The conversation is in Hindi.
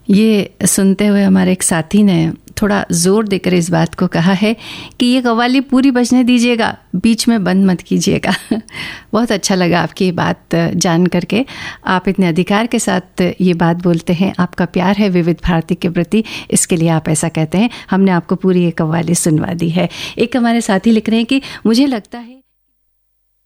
ये सुनते हुए हमारे एक साथी ने थोड़ा ज़ोर देकर इस बात को कहा है कि ये कव्वाली पूरी बजने दीजिएगा, बीच में बंद मत कीजिएगा। बहुत अच्छा लगा आपकी ये बात जान करके। आप इतने अधिकार के साथ ये बात बोलते हैं, आपका प्यार है विविध भारती के प्रति, इसके लिए आप ऐसा कहते हैं। हमने आपको पूरी ये कव्वाली सुनवा दी है। एक हमारे साथी लिख रहे हैं कि मुझे लगता है